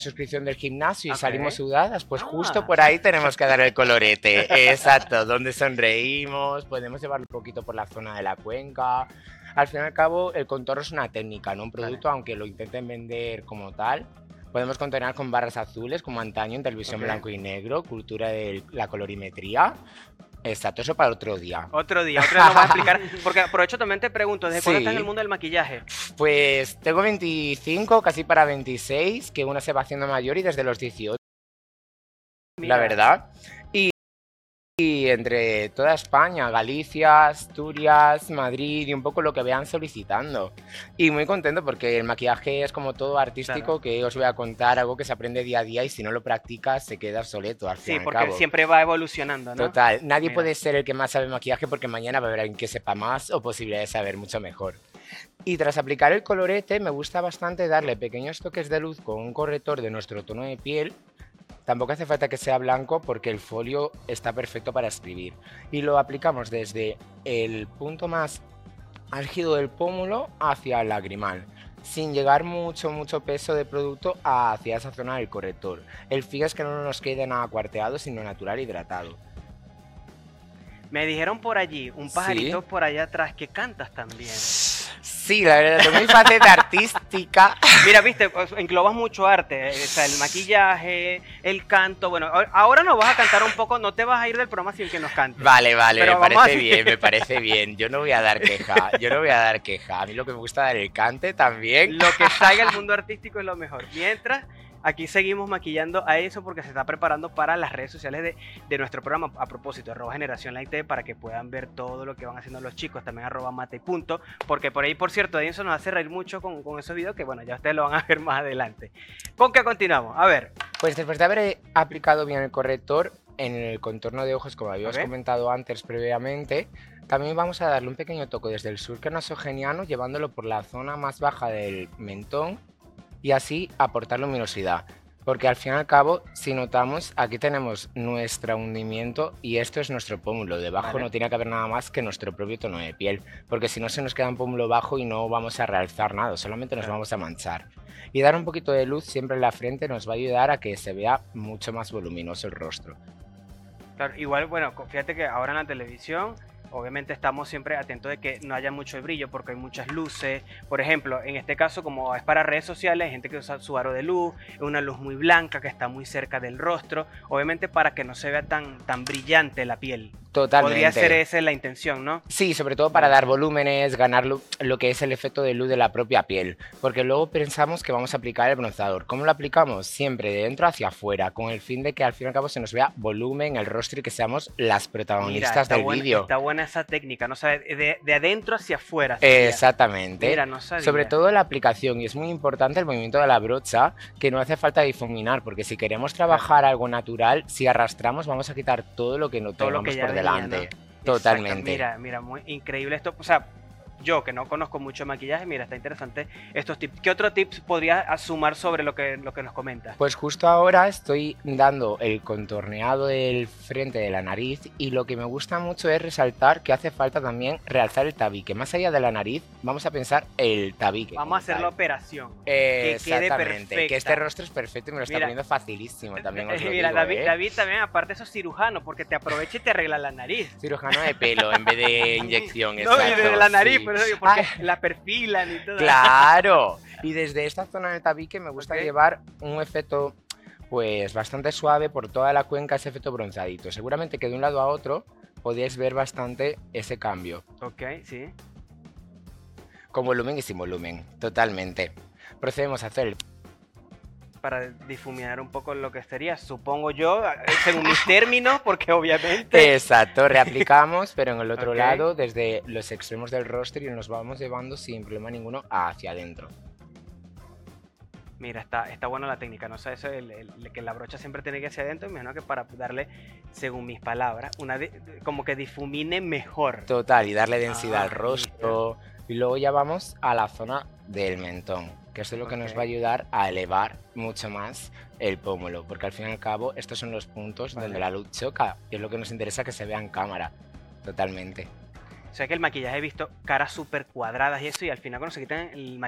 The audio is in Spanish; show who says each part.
Speaker 1: suscripción del gimnasio y
Speaker 2: Ok.
Speaker 1: salimos sudadas, pues justo
Speaker 2: Ah.
Speaker 1: por ahí tenemos que dar el colorete. Exacto, donde sonreímos, podemos llevarlo un poquito por la zona de la cuenca. Al fin y al cabo, el contorno es una técnica, no un producto, aunque lo intenten vender como tal. Podemos contornar con barras azules, como antaño en televisión
Speaker 2: Ok.
Speaker 1: blanco y negro, cultura de la colorimetría. Exacto, eso para otro día.
Speaker 2: Otro día nos vas a explicar. Porque aprovecho también te pregunto, ¿desde cuándo estás en el
Speaker 1: Sí,
Speaker 2: mundo del maquillaje?
Speaker 1: pues tengo 25, casi para 26, que una se va haciendo mayor y desde los 18, la
Speaker 2: Mira,
Speaker 1: verdad. Y entre toda España, Galicia, Asturias, Madrid y un poco lo que vean solicitando. Y muy contento porque el maquillaje es como todo artístico,
Speaker 2: claro.
Speaker 1: que os voy a contar algo que se aprende día a día y si no lo practicas se queda obsoleto al fin y
Speaker 2: Sí,
Speaker 1: al
Speaker 2: porque
Speaker 1: cabo.
Speaker 2: siempre va evolucionando, ¿no?
Speaker 1: Total, nadie
Speaker 2: Mira,
Speaker 1: puede ser el que más sabe maquillaje porque mañana va a haber alguien que sepa más o posibilidad de saber mucho mejor. Y tras aplicar el colorete me gusta bastante darle pequeños toques de luz con un corrector de nuestro tono de piel. Tampoco hace falta que sea blanco porque el folio está perfecto para escribir. Y lo aplicamos desde el punto más álgido del pómulo hacia el lagrimal, sin llegar mucho peso de producto hacia esa zona del corrector. El fin es que no nos quede nada cuarteado, sino natural e hidratado.
Speaker 2: me dijeron por allí, un
Speaker 1: Sí.
Speaker 2: pajarito por allá atrás, que cantas también.
Speaker 1: Sí, la verdad, tengo mi faceta artística.
Speaker 2: Mira, viste, pues, englobas mucho arte, o sea, el maquillaje, el canto. Bueno, ahora nos vas a cantar un poco, no te vas a ir del programa sin que nos cantes.
Speaker 1: Vale,
Speaker 2: Pero
Speaker 1: me
Speaker 2: vamos a
Speaker 1: parece
Speaker 2: seguir.
Speaker 1: bien, me parece bien. Yo no voy a dar queja, yo no voy a dar queja. A mí lo que me gusta dar el cante también.
Speaker 2: Lo que salga del mundo artístico es lo mejor. Mientras, aquí seguimos maquillando a eso porque se está preparando para las redes sociales de nuestro programa. A propósito, @generación Light para que puedan ver todo lo que van haciendo los chicos. También @mate. Porque por ahí, por cierto, Edinson nos hace reír mucho con esos videos que, bueno, ya ustedes lo van a ver más adelante. ¿Con qué continuamos? A ver.
Speaker 1: Pues después de haber aplicado bien el corrector en el contorno de ojos, como habíamos
Speaker 2: Ok.
Speaker 1: comentado antes previamente, también vamos a darle un pequeño toque desde el surco nasogeniano, llevándolo por la zona más baja del mentón y así aportar luminosidad. Porque al fin y al cabo, si notamos, aquí tenemos nuestro hundimiento y esto es nuestro pómulo. Debajo
Speaker 2: Vale.
Speaker 1: no tiene que haber nada más que nuestro propio tono de piel, porque si no se nos queda un pómulo bajo y no vamos a realzar nada, solamente nos
Speaker 2: Claro.
Speaker 1: vamos a manchar. Y dar un poquito de luz siempre en la frente nos va a ayudar a que se vea mucho más voluminoso el rostro.
Speaker 2: Claro, igual, bueno, fíjate que ahora en la televisión, obviamente estamos siempre atentos de que no haya mucho brillo porque hay muchas luces. Por ejemplo, en este caso, como es para redes sociales, hay gente que usa su aro de luz, es una luz muy blanca que está muy cerca del rostro, obviamente para que no se vea tan brillante la piel.
Speaker 1: Totalmente.
Speaker 2: Podría ser esa la intención, ¿no?
Speaker 1: Sí, sobre todo para dar volúmenes, ganar lo que es el efecto de luz de la propia piel. Porque luego pensamos que vamos a aplicar el bronceador. ¿Cómo lo aplicamos? Siempre de dentro hacia afuera, con el fin de que al fin y al cabo se nos vea volumen, el rostro y que seamos las protagonistas del vídeo.
Speaker 2: Está buena esa técnica, ¿no? O sea, de adentro hacia afuera. Sería.
Speaker 1: Exactamente.
Speaker 2: Mira, no sabía.
Speaker 1: Sobre todo la aplicación, y es muy importante el movimiento de la brocha, que no hace falta difuminar, porque si queremos trabajar algo natural, si arrastramos vamos a quitar todo lo que no
Speaker 2: Todo lo
Speaker 1: tengamos
Speaker 2: que ya
Speaker 1: por
Speaker 2: venía,
Speaker 1: delante.
Speaker 2: ¿no?
Speaker 1: Totalmente.
Speaker 2: Exacto. Mira, muy increíble esto. O sea, yo que no conozco mucho de maquillaje, mira, está interesante estos tips. ¿Qué otro tips podrías sumar sobre lo que nos comentas?
Speaker 1: Pues justo ahora estoy dando el contorneado del frente de la nariz y lo que me gusta mucho es resaltar que hace falta también realzar el tabique. Más allá de la nariz, vamos a pensar el tabique.
Speaker 2: Vamos a hacer la operación.
Speaker 1: Que quede
Speaker 2: perfecta.
Speaker 1: perfecto. Que este rostro es perfecto y me lo está poniendo facilísimo. También os lo
Speaker 2: Mira,
Speaker 1: digo,
Speaker 2: David también, aparte eso es cirujano, porque te aprovecha y te arregla la nariz.
Speaker 1: Cirujano de pelo en vez de inyección.
Speaker 2: No, y de la nariz,
Speaker 1: sí.
Speaker 2: pero porque la perfilan y todo.
Speaker 1: Claro. Y desde esta zona del tabique me gusta
Speaker 2: Ok.
Speaker 1: llevar un efecto pues bastante suave por toda la cuenca, ese efecto bronceadito. Seguramente que de un lado a otro podéis ver bastante ese cambio.
Speaker 2: Ok, sí.
Speaker 1: Con volumen y sin volumen, totalmente. Procedemos a hacer el...
Speaker 2: Para difuminar un poco lo que sería, supongo yo, según mis términos, porque obviamente...
Speaker 1: Exacto, reaplicamos, pero en el otro
Speaker 2: Ok.
Speaker 1: lado, desde los extremos del rostro y nos vamos llevando sin problema ninguno hacia adentro.
Speaker 2: Mira, está buena la técnica, ¿no? O sea, eso, que la brocha siempre tiene que ir hacia adentro, me imagino que para darle, según mis palabras, como que difumine mejor.
Speaker 1: Total, y darle densidad al
Speaker 2: Ah,
Speaker 1: rostro. Y luego ya vamos a la zona del mentón, que esto es lo que nos
Speaker 2: Ok.
Speaker 1: va a ayudar a elevar mucho más el pómulo, porque al fin y al cabo estos son los puntos
Speaker 2: Vale.
Speaker 1: donde la luz choca, y es lo que nos interesa que se vea en cámara, totalmente.
Speaker 2: O sea que el maquillaje he visto caras súper cuadradas y eso, y al final cuando se quitan el